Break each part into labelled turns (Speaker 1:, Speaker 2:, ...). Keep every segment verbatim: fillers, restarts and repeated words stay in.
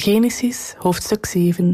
Speaker 1: Genesis, hoofdstuk zeven.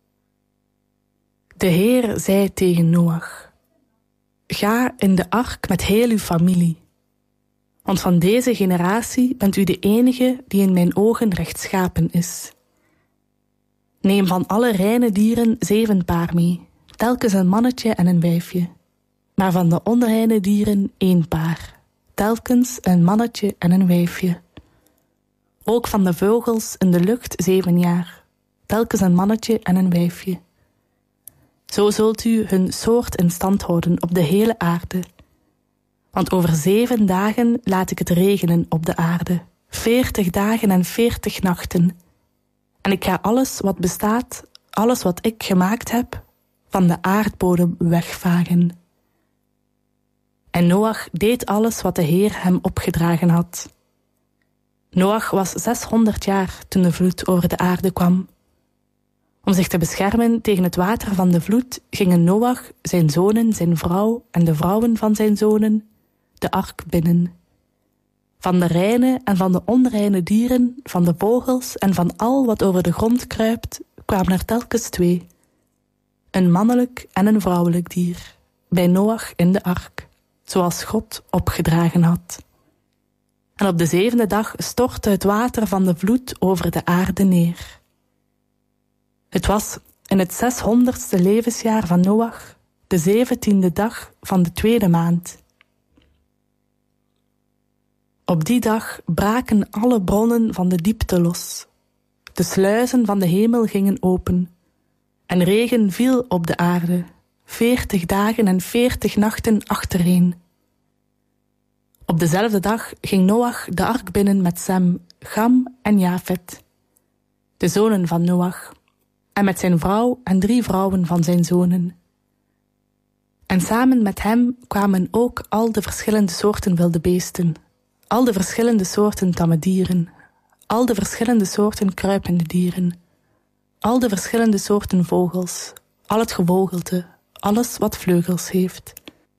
Speaker 1: De Heer zei tegen Noach: Ga in de ark met heel uw familie, want van deze generatie bent u de enige die in mijn ogen rechtschapen is. Neem van alle reine dieren zeven paar mee, telkens een mannetje en een wijfje, maar van de onreine dieren één paar, telkens een mannetje en een wijfje. Ook van de vogels in de lucht zeven jaar, telkens een mannetje en een wijfje. Zo zult u hun soort in stand houden op de hele aarde. Want over zeven dagen laat ik het regenen op de aarde, veertig dagen en veertig nachten. En ik ga alles wat bestaat, alles wat ik gemaakt heb, van de aardbodem wegvagen. En Noach deed alles wat de Heer hem opgedragen had. Noach was zeshonderd jaar toen de vloed over de aarde kwam. Om zich te beschermen tegen het water van de vloed gingen Noach, zijn zonen, zijn vrouw en de vrouwen van zijn zonen de ark binnen. Van de reine en van de onreine dieren, van de vogels en van al wat over de grond kruipt, kwamen er telkens twee. Een mannelijk en een vrouwelijk dier, bij Noach in de ark, zoals God opgedragen had. En op de zevende dag stortte het water van de vloed over de aarde neer. Het was in het zeshonderdste levensjaar van Noach, de zeventiende dag van de tweede maand. Op die dag braken alle bronnen van de diepte los. De sluizen van de hemel gingen open. En regen viel op de aarde, veertig dagen en veertig nachten achtereen. Op dezelfde dag ging Noach de ark binnen met Sem, Cham en Jafet, de zonen van Noach, en met zijn vrouw en drie vrouwen van zijn zonen. En samen met hem kwamen ook al de verschillende soorten wilde beesten, al de verschillende soorten tamme dieren, al de verschillende soorten kruipende dieren, al de verschillende soorten vogels, al het gevogelte, alles wat vleugels heeft.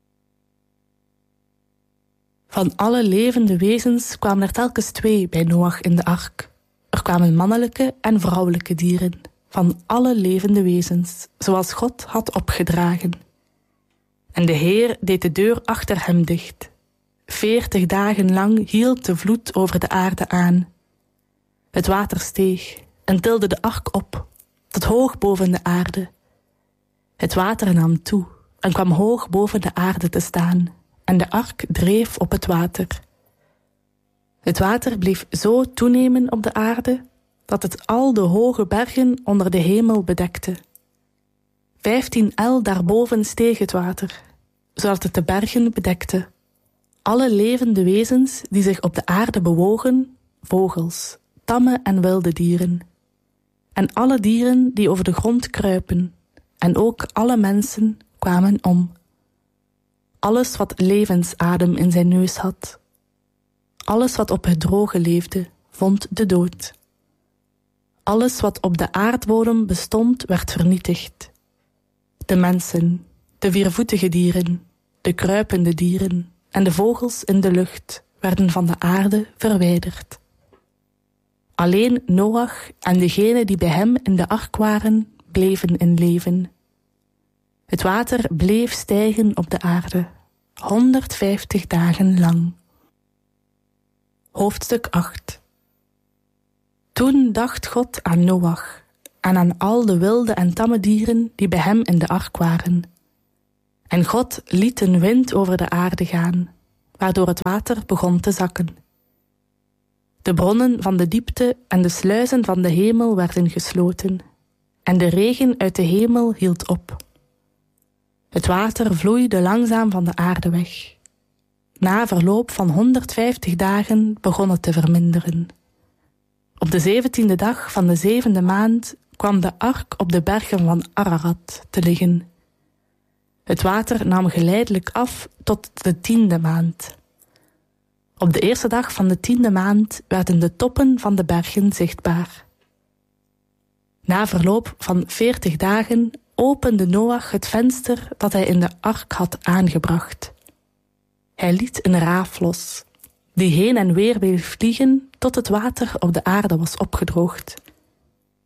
Speaker 1: Van alle levende wezens kwamen er telkens twee bij Noach in de ark. Er kwamen mannelijke en vrouwelijke dieren, van alle levende wezens, zoals God had opgedragen. En de Heer deed de deur achter hem dicht. Veertig dagen lang hield de vloed over de aarde aan. Het water steeg en tilde de ark op, tot hoog boven de aarde. Het water nam toe en kwam hoog boven de aarde te staan, en de ark dreef op het water. Het water bleef zo toenemen op de aarde, dat het al de hoge bergen onder de hemel bedekte. Vijftien el daarboven steeg het water, zodat het de bergen bedekte. Alle levende wezens die zich op de aarde bewogen, vogels, tamme en wilde dieren. En alle dieren die over de grond kruipen, en ook alle mensen kwamen om. Alles wat levensadem in zijn neus had. Alles wat op het droge leefde, vond de dood. Alles wat op de aardbodem bestond, werd vernietigd. De mensen, de viervoetige dieren, de kruipende dieren en de vogels in de lucht werden van de aarde verwijderd. Alleen Noach en degenen die bij hem in de ark waren, bleven in leven. Het water bleef stijgen op de aarde, honderdvijftig dagen lang. Hoofdstuk acht. Toen dacht God aan Noach en aan al de wilde en tamme dieren die bij hem in de ark waren. En God liet een wind over de aarde gaan, waardoor het water begon te zakken. De bronnen van de diepte en de sluizen van de hemel werden gesloten, en de regen uit de hemel hield op. Het water vloeide langzaam van de aarde weg. Na verloop van honderdvijftig dagen begon het te verminderen. Op de zeventiende dag van de zevende maand kwam de ark op de bergen van Ararat te liggen. Het water nam geleidelijk af tot de tiende maand. Op de eerste dag van de tiende maand werden de toppen van de bergen zichtbaar. Na verloop van veertig dagen opende Noach het venster dat hij in de ark had aangebracht. Hij liet een raaf los, die heen en weer bleef vliegen tot het water op de aarde was opgedroogd.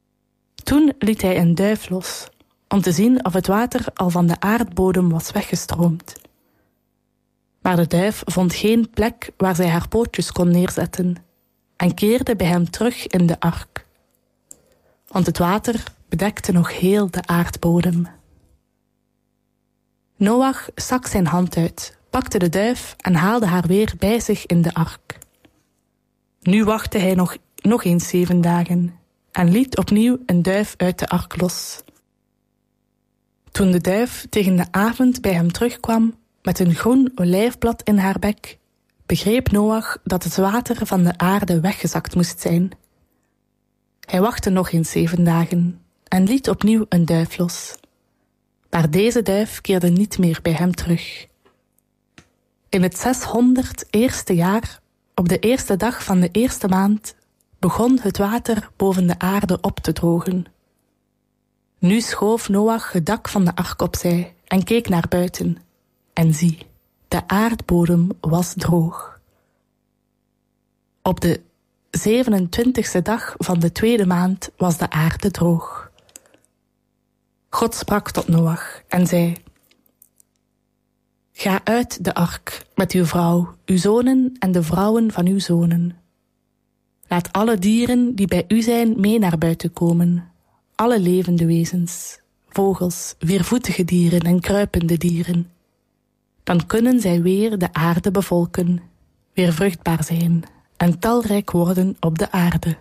Speaker 1: Toen liet hij een duif los, om te zien of het water al van de aardbodem was weggestroomd. Maar de duif vond geen plek waar zij haar pootjes kon neerzetten en keerde bij hem terug in de ark. Want het water bedekte nog heel de aardbodem. Noach stak zijn hand uit, pakte de duif en haalde haar weer bij zich in de ark. Nu wachtte hij nog, nog eens zeven dagen en liet opnieuw een duif uit de ark los. Toen de duif tegen de avond bij hem terugkwam met een groen olijfblad in haar bek, begreep Noach dat het water van de aarde weggezakt moest zijn. Hij wachtte nog eens zeven dagen en liet opnieuw een duif los. Maar deze duif keerde niet meer bij hem terug. In het zeshonderd eerste jaar, op de eerste dag van de eerste maand, begon het water boven de aarde op te drogen. Nu schoof Noach het dak van de ark opzij en keek naar buiten. En zie, de aardbodem was droog. Op de zevenentwintigste dag van de tweede maand was de aarde droog. God sprak tot Noach en zei: Ga uit de ark met uw vrouw, uw zonen en de vrouwen van uw zonen. Laat alle dieren die bij u zijn mee naar buiten komen, alle levende wezens, vogels, viervoetige dieren en kruipende dieren. Dan kunnen zij weer de aarde bevolken, weer vruchtbaar zijn en talrijk worden op de aarde.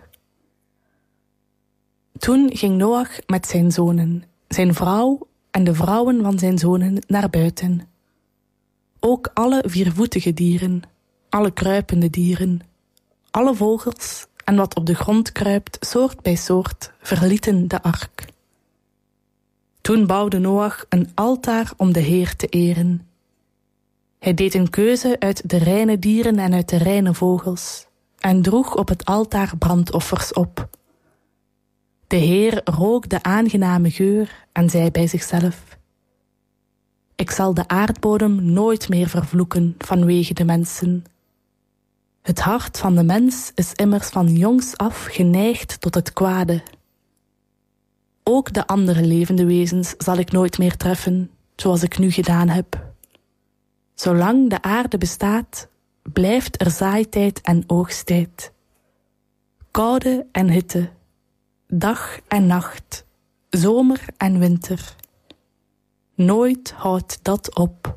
Speaker 1: Toen ging Noach met zijn zonen, zijn vrouw en de vrouwen van zijn zonen naar buiten. Ook alle viervoetige dieren, alle kruipende dieren, alle vogels en wat op de grond kruipt, soort bij soort, verlieten de ark. Toen bouwde Noach een altaar om de Heer te eren. Hij deed een keuze uit de reine dieren en uit de reine vogels en droeg op het altaar brandoffers op. De Heer rook de aangename geur en zei bij zichzelf: Ik zal de aardbodem nooit meer vervloeken vanwege de mensen. Het hart van de mens is immers van jongs af geneigd tot het kwade. Ook de andere levende wezens zal ik nooit meer treffen, zoals ik nu gedaan heb. Zolang de aarde bestaat, blijft er zaaitijd en oogsttijd. Koude en hitte, dag en nacht, zomer en winter. Nooit houdt dat op.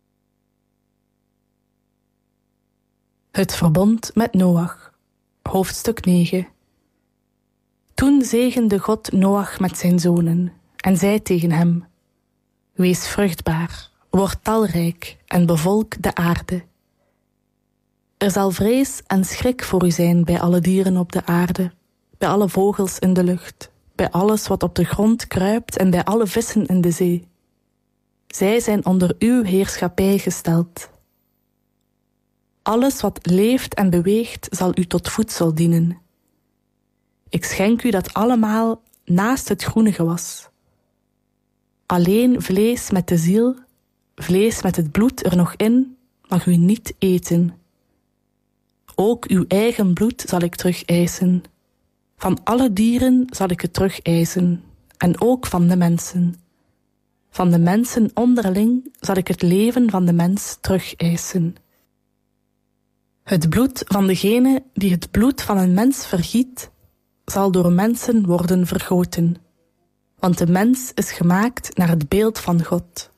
Speaker 1: Het verbond met Noach, hoofdstuk negen. Toen zegende God Noach met zijn zonen en zei tegen hem: Wees vruchtbaar, word talrijk en bevolk de aarde. Er zal vrees en schrik voor u zijn bij alle dieren op de aarde, bij alle vogels in de lucht, bij alles wat op de grond kruipt en bij alle vissen in de zee. Zij zijn onder uw heerschappij gesteld. Alles wat leeft en beweegt zal u tot voedsel dienen. Ik schenk u dat allemaal naast het groene gewas. Alleen vlees met de ziel, vlees met het bloed er nog in, mag u niet eten. Ook uw eigen bloed zal ik terugeisen. Van alle dieren zal ik het terugeisen, en ook van de mensen. Van de mensen onderling zal ik het leven van de mens terugeisen. Het bloed van degene die het bloed van een mens vergiet, zal door mensen worden vergoten. Want de mens is gemaakt naar het beeld van God.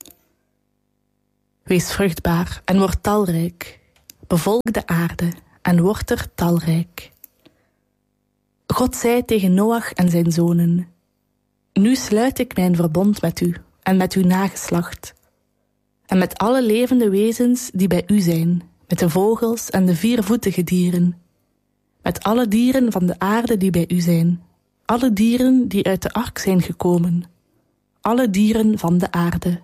Speaker 1: Wees vruchtbaar en word talrijk. Bevolk de aarde en word er talrijk. God zei tegen Noach en zijn zonen: Nu sluit ik mijn verbond met u en met uw nageslacht. En met alle levende wezens die bij u zijn, met de vogels en de viervoetige dieren. Met alle dieren van de aarde die bij u zijn, alle dieren die uit de ark zijn gekomen, alle dieren van de aarde.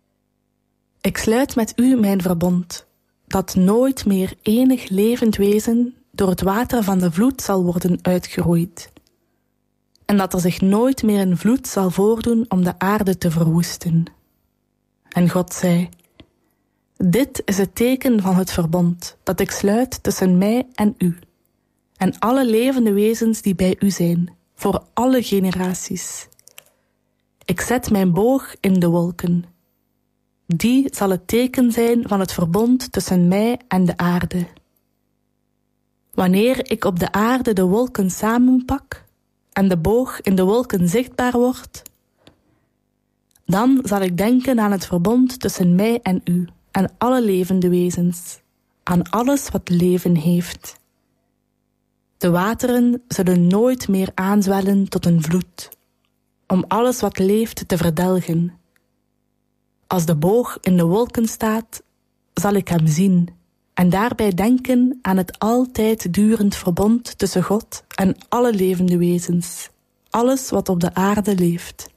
Speaker 1: Ik sluit met u mijn verbond, dat nooit meer enig levend wezen door het water van de vloed zal worden uitgeroeid. En dat er zich nooit meer een vloed zal voordoen om de aarde te verwoesten. En God zei: Dit is het teken van het verbond dat ik sluit tussen mij en u, en alle levende wezens die bij u zijn, voor alle generaties. Ik zet mijn boog in de wolken. Die zal het teken zijn van het verbond tussen mij en de aarde. Wanneer ik op de aarde de wolken samenpak en de boog in de wolken zichtbaar wordt, dan zal ik denken aan het verbond tussen mij en u en alle levende wezens, aan alles wat leven heeft. De wateren zullen nooit meer aanzwellen tot een vloed, om alles wat leeft te verdelgen. Als de boog in de wolken staat, zal ik hem zien en daarbij denken aan het altijd durend verbond tussen God en alle levende wezens, alles wat op de aarde leeft.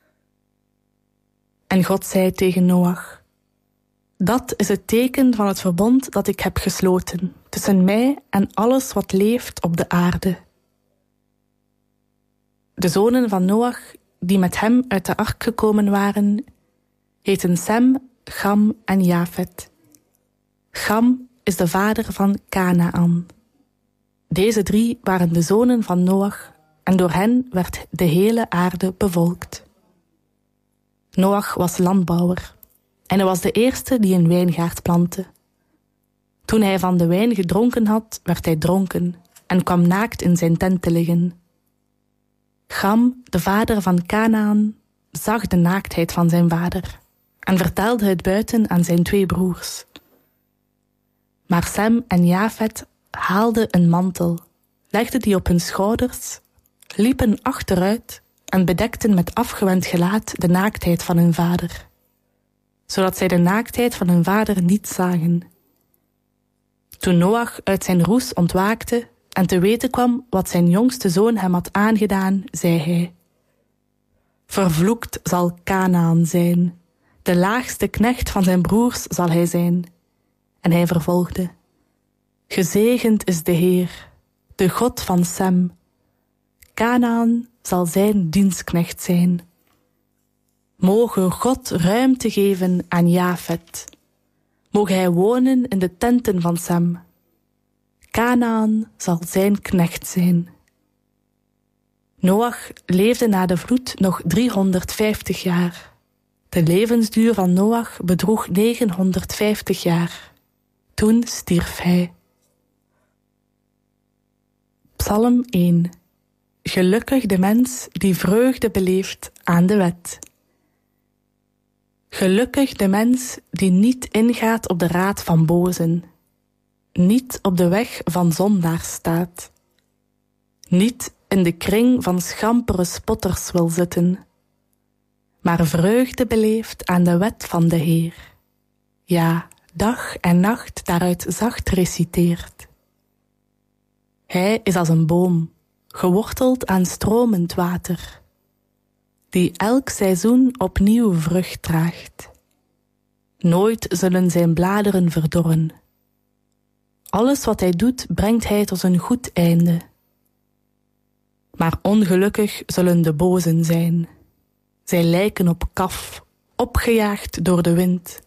Speaker 1: En God zei tegen Noach: dat is het teken van het verbond dat ik heb gesloten tussen mij en alles wat leeft op de aarde. De zonen van Noach, die met hem uit de ark gekomen waren, heten Sem, Cham en Jafet. Cham is de vader van Kanaan. Deze drie waren de zonen van Noach en door hen werd de hele aarde bevolkt. Noach was landbouwer en hij was de eerste die een wijngaard plantte. Toen hij van de wijn gedronken had, werd hij dronken en kwam naakt in zijn tent te liggen. Cham, de vader van Kanaan, zag de naaktheid van zijn vader en vertelde het buiten aan zijn twee broers. Maar Sem en Jafet haalden een mantel, legden die op hun schouders, liepen achteruit en bedekten met afgewend gelaat de naaktheid van hun vader, zodat zij de naaktheid van hun vader niet zagen. Toen Noach uit zijn roes ontwaakte en te weten kwam wat zijn jongste zoon hem had aangedaan, zei hij: vervloekt zal Kanaan zijn, de laagste knecht van zijn broers zal hij zijn. En hij vervolgde: gezegend is de Heer, de God van Sem. Kanaan zal zijn dienstknecht zijn. Moge God ruimte geven aan Jafet. Moge hij wonen in de tenten van Sem. Kanaan zal zijn knecht zijn. Noach leefde na de vloed nog driehonderdvijftig jaar. De levensduur van Noach bedroeg negenhonderdvijftig jaar. Toen stierf hij. Psalm één. Gelukkig de mens die vreugde beleeft aan de wet. Gelukkig de mens die niet ingaat op de raad van bozen, niet op de weg van zondaars staat, niet in de kring van schampere spotters wil zitten, maar vreugde beleeft aan de wet van de Heer. Ja, dag en nacht daaruit zacht reciteert. Hij is als een boom, geworteld aan stromend water, die elk seizoen opnieuw vrucht draagt. Nooit zullen zijn bladeren verdorren. Alles wat hij doet, brengt hij tot een goed einde. Maar ongelukkig zullen de bozen zijn. Zij lijken op kaf, opgejaagd door de wind.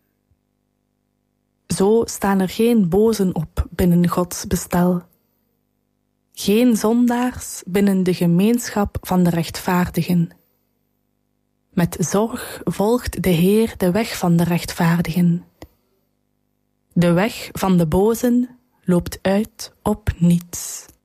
Speaker 1: Zo staan er geen bozen op binnen Gods bestel. Geen zondaars binnen de gemeenschap van de rechtvaardigen. Met zorg volgt de Heer de weg van de rechtvaardigen. De weg van de bozen loopt uit op niets.